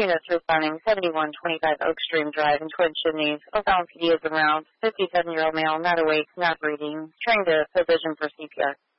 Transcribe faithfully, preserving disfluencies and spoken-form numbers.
Units responding seventy-one twenty-five Oak Stream Drive in Twin Chimneys. O'Fallon P D is around. fifty-seven-year-old male, not awake, not breathing. Trying to position for C P R.